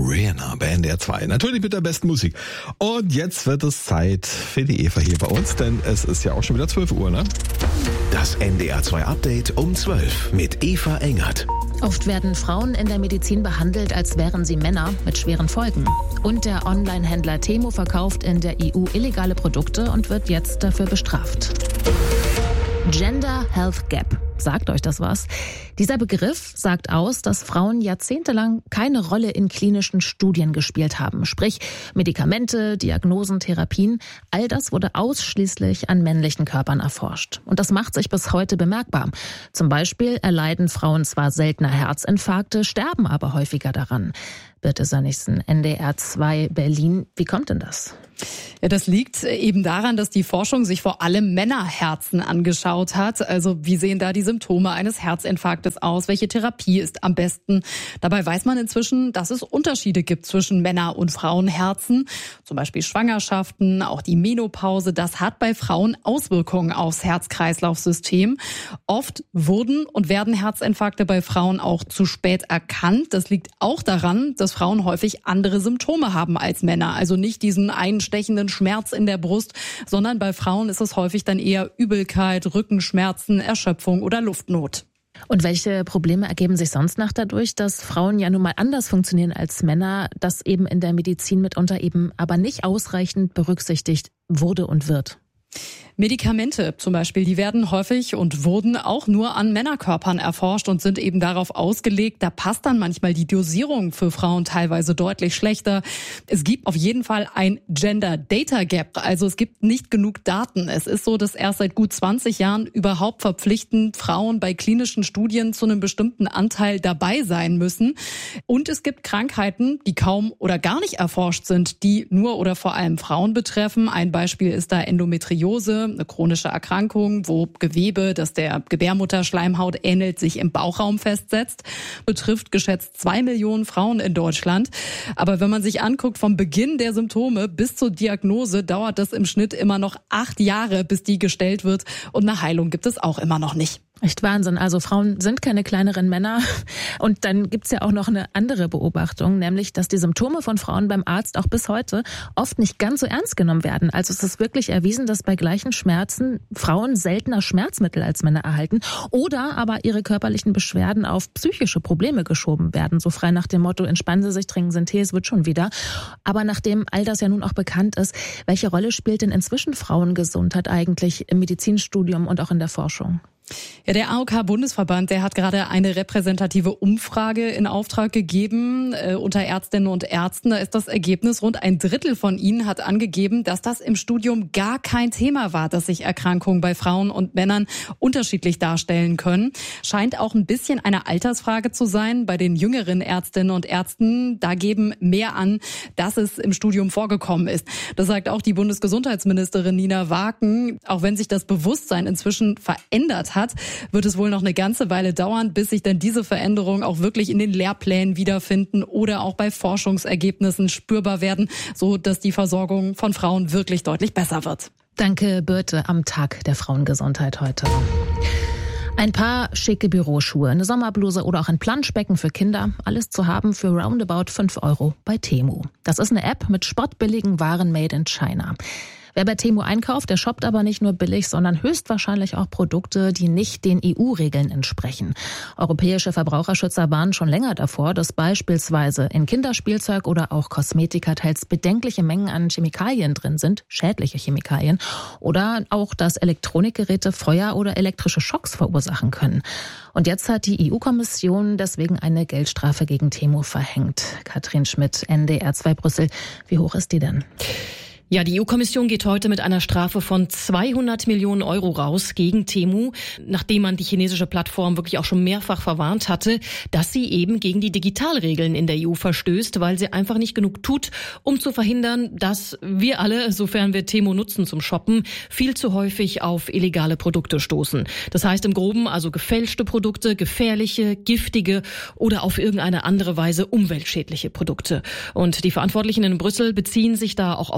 Rihanna bei NDR 2. Natürlich mit der besten Musik. Und jetzt wird es Zeit für die Eva hier bei uns, denn es ist ja auch schon wieder 12 Uhr, ne? Das NDR 2 Update um 12 mit Eva Engert. Oft werden Frauen in der Medizin behandelt, als wären sie Männer mit schweren Folgen. Und der Online-Händler Temu verkauft in der EU illegale Produkte und wird jetzt dafür bestraft. Gender Health Gap. Sagt euch das was? Dieser Begriff sagt aus, dass Frauen jahrzehntelang keine Rolle in klinischen Studien gespielt haben. Sprich, Medikamente, Diagnosen, Therapien, all das wurde ausschließlich an männlichen Körpern erforscht. Und das macht sich bis heute bemerkbar. Zum Beispiel erleiden Frauen zwar seltener Herzinfarkte, sterben aber häufiger daran. Birte Sönnigsen, NDR 2 Berlin. Wie kommt denn das? Ja, das liegt eben daran, dass die Forschung sich vor allem Männerherzen angeschaut hat. Also wie sehen da die Symptome eines Herzinfarktes aus? Welche Therapie ist am besten? Dabei weiß man inzwischen, dass es Unterschiede gibt zwischen Männer- und Frauenherzen. Zum Beispiel Schwangerschaften, auch die Menopause. Das hat bei Frauen Auswirkungen aufs Herz-Kreislauf-System. Oft wurden und werden Herzinfarkte bei Frauen auch zu spät erkannt. Das liegt auch daran, dass Frauen häufig andere Symptome haben als Männer. Also nicht diesen einstechenden Schmerz in der Brust, sondern bei Frauen ist es häufig dann eher Übelkeit, Rückenschmerzen, Erschöpfung oder Luftnot. Und welche Probleme ergeben sich sonst noch dadurch, dass Frauen ja nun mal anders funktionieren als Männer, das eben in der Medizin mitunter eben aber nicht ausreichend berücksichtigt wurde und wird? Medikamente zum Beispiel, die werden häufig und wurden auch nur an Männerkörpern erforscht und sind eben darauf ausgelegt. Da passt dann manchmal die Dosierung für Frauen teilweise deutlich schlechter. Es gibt auf jeden Fall ein Gender Data Gap, also es gibt nicht genug Daten. Es ist so, dass erst seit gut 20 Jahren überhaupt verpflichtend Frauen bei klinischen Studien zu einem bestimmten Anteil dabei sein müssen. Und es gibt Krankheiten, die kaum oder gar nicht erforscht sind, die nur oder vor allem Frauen betreffen. Ein Beispiel ist da Endometriose, eine chronische Erkrankung, wo Gewebe, das der Gebärmutterschleimhaut ähnelt, sich im Bauchraum festsetzt. Betrifft geschätzt 2 Millionen Frauen in Deutschland. Aber wenn man sich anguckt, vom Beginn der Symptome bis zur Diagnose dauert das im Schnitt immer noch 8 Jahre, bis die gestellt wird. Und eine Heilung gibt es auch immer noch nicht. Echt Wahnsinn. Also Frauen sind keine kleineren Männer. Und dann gibt's ja auch noch eine andere Beobachtung, nämlich, dass die Symptome von Frauen beim Arzt auch bis heute oft nicht ganz so ernst genommen werden. Also es ist wirklich erwiesen, dass bei gleichen Schmerzen Frauen seltener Schmerzmittel als Männer erhalten oder aber ihre körperlichen Beschwerden auf psychische Probleme geschoben werden. So frei nach dem Motto, entspannen Sie sich, trinken Sie einen Tee, es wird schon wieder. Aber nachdem all das ja nun auch bekannt ist, welche Rolle spielt denn inzwischen Frauengesundheit eigentlich im Medizinstudium und auch in der Forschung? Ja, der AOK-Bundesverband, der hat gerade eine repräsentative Umfrage in Auftrag gegeben unter Ärztinnen und Ärzten. Da ist das Ergebnis, rund 1/3 von ihnen hat angegeben, dass das im Studium gar kein Thema war, dass sich Erkrankungen bei Frauen und Männern unterschiedlich darstellen können. Scheint auch ein bisschen eine Altersfrage zu sein. Bei den jüngeren Ärztinnen und Ärzten, da geben mehr an, dass es im Studium vorgekommen ist. Das sagt auch die Bundesgesundheitsministerin Nina Waaken. Auch wenn sich das Bewusstsein inzwischen verändert hat, wird es wohl noch eine ganze Weile dauern, bis sich dann diese Veränderungen auch wirklich in den Lehrplänen wiederfinden oder auch bei Forschungsergebnissen spürbar werden, so dass die Versorgung von Frauen wirklich deutlich besser wird. Danke, Birte, am Tag der Frauengesundheit heute. Ein paar schicke Büroschuhe, eine Sommerbluse oder auch ein Planschbecken für Kinder. Alles zu haben für roundabout 5 € bei Temu. Das ist eine App mit spottbilligen Waren made in China. Wer bei Temu einkauft, der shoppt aber nicht nur billig, sondern höchstwahrscheinlich auch Produkte, die nicht den EU-Regeln entsprechen. Europäische Verbraucherschützer warnen schon länger davor, dass beispielsweise in Kinderspielzeug oder auch Kosmetika teils bedenkliche Mengen an Chemikalien drin sind, schädliche Chemikalien, oder auch, dass Elektronikgeräte Feuer oder elektrische Schocks verursachen können. Und jetzt hat die EU-Kommission deswegen eine Geldstrafe gegen Temu verhängt. Katrin Schmidt, NDR 2 Brüssel. Wie hoch ist die denn? Ja, die EU-Kommission geht heute mit einer Strafe von 200 Millionen € raus gegen Temu, nachdem man die chinesische Plattform wirklich auch schon mehrfach verwarnt hatte, dass sie eben gegen die Digitalregeln in der EU verstößt, weil sie einfach nicht genug tut, um zu verhindern, dass wir alle, sofern wir Temu nutzen zum Shoppen, viel zu häufig auf illegale Produkte stoßen. Das heißt im Groben also gefälschte Produkte, gefährliche, giftige oder auf irgendeine andere Weise umweltschädliche Produkte. Und die Verantwortlichen in Brüssel beziehen sich da auch auf Testkontrollen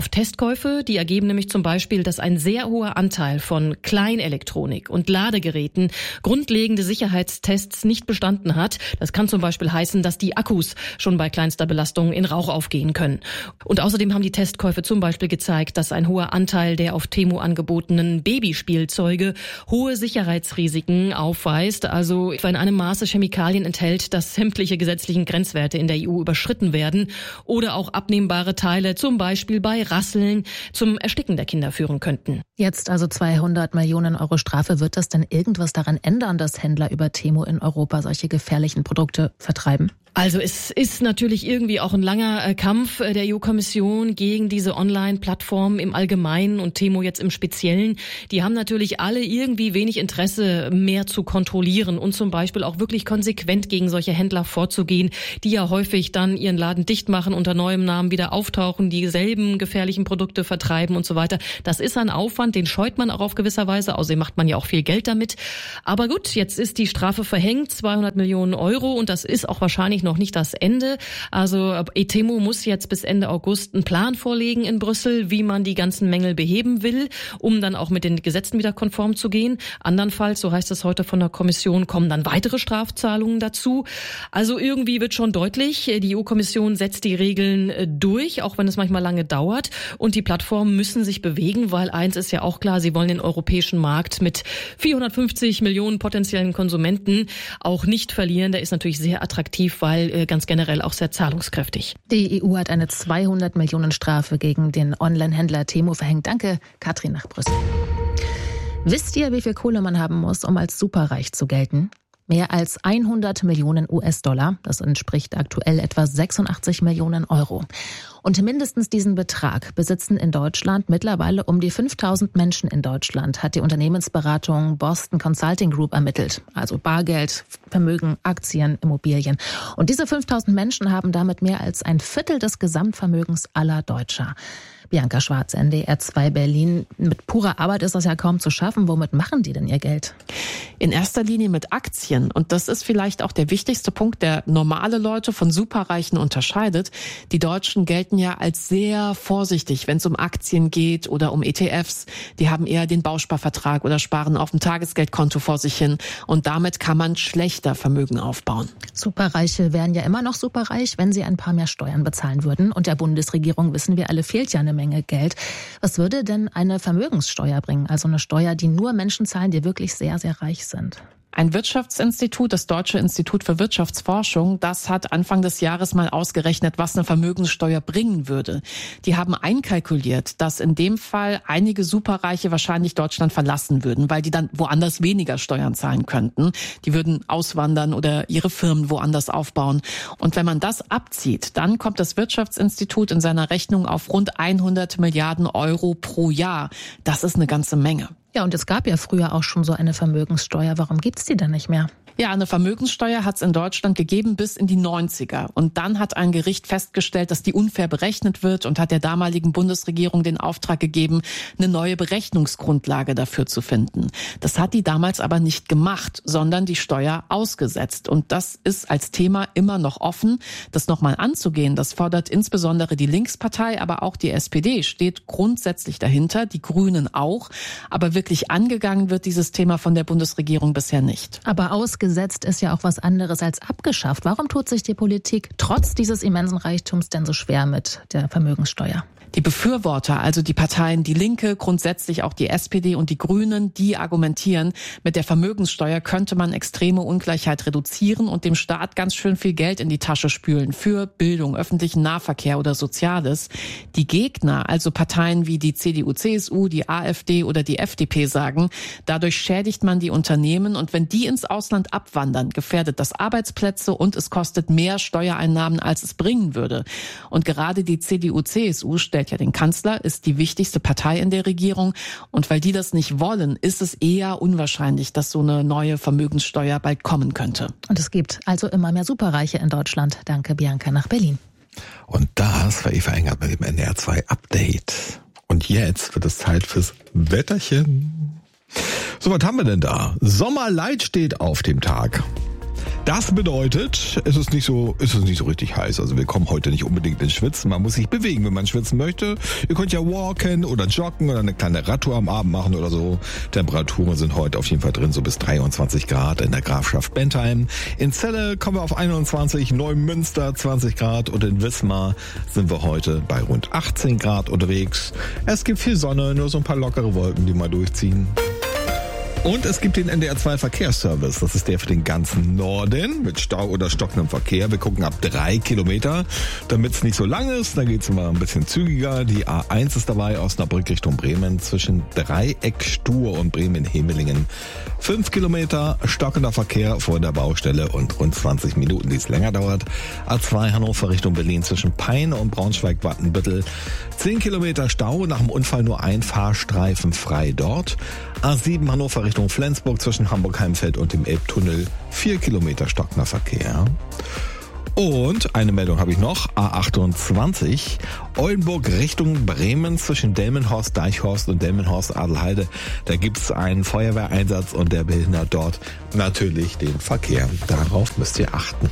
Testkäufe, die ergeben nämlich zum Beispiel, dass ein sehr hoher Anteil von Kleinelektronik und Ladegeräten grundlegende Sicherheitstests nicht bestanden hat. Das kann zum Beispiel heißen, dass die Akkus schon bei kleinster Belastung in Rauch aufgehen können. Und außerdem haben die Testkäufe zum Beispiel gezeigt, dass ein hoher Anteil der auf Temu angebotenen Babyspielzeuge hohe Sicherheitsrisiken aufweist, also etwa in einem Maße Chemikalien enthält, dass sämtliche gesetzlichen Grenzwerte in der EU überschritten werden oder auch abnehmbare Teile zum Beispiel bei Rasseln zum Ersticken der Kinder führen könnten. Jetzt also 200 Millionen Euro Strafe. Wird das denn irgendwas daran ändern, dass Händler über Temu in Europa solche gefährlichen Produkte vertreiben? Also es ist natürlich irgendwie auch ein langer Kampf der EU-Kommission gegen diese Online-Plattformen im Allgemeinen und Temu jetzt im Speziellen. Die haben natürlich alle irgendwie wenig Interesse, mehr zu kontrollieren und zum Beispiel auch wirklich konsequent gegen solche Händler vorzugehen, die ja häufig dann ihren Laden dicht machen, unter neuem Namen wieder auftauchen, dieselben gefährlichen Produkte vertreiben und so weiter. Das ist ein Aufwand, den scheut man auch auf gewisser Weise. Außerdem macht man ja auch viel Geld damit. Aber gut, jetzt ist die Strafe verhängt, 200 Millionen Euro, und das ist auch wahrscheinlich noch nicht das Ende. Also Temu muss jetzt bis Ende August einen Plan vorlegen in Brüssel, wie man die ganzen Mängel beheben will, um dann auch mit den Gesetzen wieder konform zu gehen. Andernfalls, so heißt es heute von der Kommission, kommen dann weitere Strafzahlungen dazu. Also irgendwie wird schon deutlich, die EU-Kommission setzt die Regeln durch, auch wenn es manchmal lange dauert. Und die Plattformen müssen sich bewegen, weil eins ist ja auch klar, sie wollen den europäischen Markt mit 450 Millionen potenziellen Konsumenten auch nicht verlieren. Der ist natürlich sehr attraktiv, weil ganz generell auch sehr zahlungskräftig. Die EU hat eine 200 Millionen Strafe gegen den Online-Händler Temu verhängt. Danke, Katrin, nach Brüssel. Wisst ihr, wie viel Kohle man haben muss, um als superreich zu gelten? Mehr als 100 Millionen US-Dollar. Das entspricht aktuell etwa 86 Millionen Euro. Und mindestens diesen Betrag besitzen in Deutschland mittlerweile um die 5000 Menschen in Deutschland, hat die Unternehmensberatung Boston Consulting Group ermittelt. Also Bargeld, Vermögen, Aktien, Immobilien. Und diese 5000 Menschen haben damit mehr als ein Viertel des Gesamtvermögens aller Deutscher. Bianca Schwarz, NDR 2 Berlin. Mit purer Arbeit ist das ja kaum zu schaffen. Womit machen die denn ihr Geld? In erster Linie mit Aktien. Und das ist vielleicht auch der wichtigste Punkt, der normale Leute von Superreichen unterscheidet. Die Deutschen gelten ja als sehr vorsichtig, wenn es um Aktien geht oder um ETFs. Die haben eher den Bausparvertrag oder sparen auf dem Tagesgeldkonto vor sich hin. Und damit kann man schlechter Vermögen aufbauen. Superreiche wären ja immer noch superreich, wenn sie ein paar mehr Steuern bezahlen würden. Und der Bundesregierung, wissen wir alle, fehlt ja eine Menge Geld. Was würde denn eine Vermögenssteuer bringen? Also eine Steuer, die nur Menschen zahlen, die wirklich sehr, sehr reich sind. Ein Wirtschaftsinstitut, das Deutsche Institut für Wirtschaftsforschung, das hat Anfang des Jahres mal ausgerechnet, was eine Vermögenssteuer bringen würde. Die haben einkalkuliert, dass in dem Fall einige Superreiche wahrscheinlich Deutschland verlassen würden, weil die dann woanders weniger Steuern zahlen könnten. Die würden auswandern oder ihre Firmen woanders aufbauen. Und wenn man das abzieht, dann kommt das Wirtschaftsinstitut in seiner Rechnung auf rund 100 Milliarden Euro pro Jahr. Das ist eine ganze Menge. Ja, und es gab ja früher auch schon so eine Vermögenssteuer. Warum gibt's die denn nicht mehr? Ja, eine Vermögenssteuer hat es in Deutschland gegeben bis in die 90er. Und dann hat ein Gericht festgestellt, dass die unfair berechnet wird und hat der damaligen Bundesregierung den Auftrag gegeben, eine neue Berechnungsgrundlage dafür zu finden. Das hat die damals aber nicht gemacht, sondern die Steuer ausgesetzt. Und das ist als Thema immer noch offen. Das nochmal anzugehen, das fordert insbesondere die Linkspartei, aber auch die SPD steht grundsätzlich dahinter, die Grünen auch. Aber wirklich angegangen wird dieses Thema von der Bundesregierung bisher nicht. Aber ausgesetzt ist ja auch was anderes als abgeschafft. Warum tut sich die Politik trotz dieses immensen Reichtums denn so schwer mit der Vermögenssteuer? Die Befürworter, also die Parteien Die Linke, grundsätzlich auch die SPD und die Grünen, die argumentieren, mit der Vermögenssteuer könnte man extreme Ungleichheit reduzieren und dem Staat ganz schön viel Geld in die Tasche spülen für Bildung, öffentlichen Nahverkehr oder Soziales. Die Gegner, also Parteien wie die CDU, CSU, die AfD oder die FDP sagen, dadurch schädigt man die Unternehmen und wenn die ins Ausland abwandern, gefährdet das Arbeitsplätze und es kostet mehr Steuereinnahmen, als es bringen würde. Und gerade die CDU, CSU stellt ja den Kanzler, ist die wichtigste Partei in der Regierung. Und weil die das nicht wollen, ist es eher unwahrscheinlich, dass so eine neue Vermögenssteuer bald kommen könnte. Und es gibt also immer mehr Superreiche in Deutschland. Danke, Bianca, nach Berlin. Und das war Eva Engert mit dem NDR 2 Update. Und jetzt wird es Zeit fürs Wetterchen. So, was haben wir denn da? Sommerlight steht auf dem Tag. Das bedeutet, es ist nicht so richtig heiß. Also wir kommen heute nicht unbedingt ins Schwitzen. Man muss sich bewegen, wenn man schwitzen möchte. Ihr könnt ja walken oder joggen oder eine kleine Radtour am Abend machen oder so. Temperaturen sind heute auf jeden Fall drin, so bis 23 Grad in der Grafschaft Bentheim. In Celle kommen wir auf 21, Neumünster 20 Grad und in Wismar sind wir heute bei rund 18 Grad unterwegs. Es gibt viel Sonne, nur so ein paar lockere Wolken, die mal durchziehen. Und es gibt den NDR 2 Verkehrsservice. Das ist der für den ganzen Norden mit Stau oder stockendem Verkehr. Wir gucken ab 3 Kilometer, damit es nicht so lang ist. Da geht's immer ein bisschen zügiger. Die A1 ist dabei, Osnabrück Richtung Bremen zwischen Dreieck-Stur und Bremen-Hemelingen. 5 Kilometer stockender Verkehr vor der Baustelle und rund 20 Minuten, die es länger dauert. A2 Hannover Richtung Berlin zwischen Peine und Braunschweig-Wattenbüttel. 10 Kilometer Stau, nach dem Unfall nur ein Fahrstreifen frei dort. A7 Hannover Richtung Flensburg zwischen Hamburg-Heimfeld und dem Elbtunnel 4 Kilometer stockender Verkehr. Und eine Meldung habe ich noch, A28 Oldenburg Richtung Bremen zwischen Delmenhorst-Deichhorst und Delmenhorst-Adelheide. Da gibt es einen Feuerwehreinsatz und der behindert dort natürlich den Verkehr. Darauf müsst ihr achten.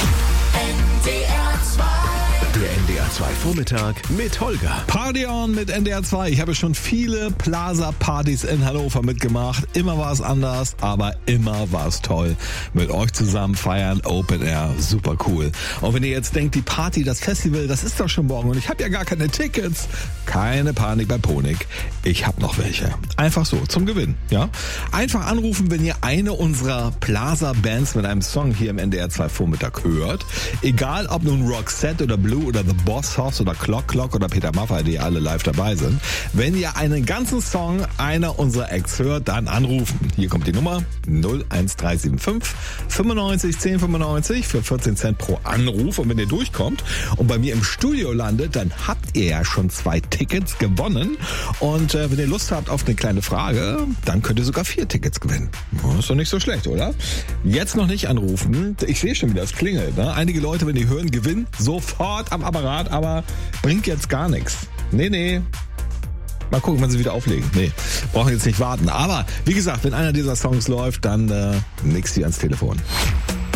Der NDR 2 Vormittag mit Holger. Party on mit NDR 2. Ich habe schon viele Plaza-Partys in Hannover mitgemacht. Immer war es anders, aber immer war es toll. Mit euch zusammen feiern, Open Air, super cool. Und wenn ihr jetzt denkt, die Party, das Festival, das ist doch schon morgen und ich habe ja gar keine Tickets. Keine Panik bei Ponik. Ich habe noch welche. Einfach so, zum Gewinn. Ja? Einfach anrufen, wenn ihr eine unserer Plaza-Bands mit einem Song hier im NDR 2 Vormittag hört. Egal ob nun Roxette oder Blue oder The Boss Hoss oder Clock oder Peter Maffay, die alle live dabei sind. Wenn ihr einen ganzen Song einer unserer Acts hört, dann anrufen. Hier kommt die Nummer 01375 95 1095 für 14 Cent pro Anruf. Und wenn ihr durchkommt und bei mir im Studio landet, dann habt ihr ja schon 2 Tickets gewonnen. Und wenn ihr Lust habt auf eine kleine Frage, dann könnt ihr sogar 4 Tickets gewinnen. Ist doch nicht so schlecht, oder? Jetzt noch nicht anrufen. Ich sehe schon, wie das klingelt. Ne? Einige Leute, wenn die hören, gewinnen sofort am Apparat, aber bringt jetzt gar nichts. Nee. Mal gucken, wann sie wieder auflegen. Nee, brauchen jetzt nicht warten. Aber wie gesagt, wenn einer dieser Songs läuft, dann nix hier ans Telefon.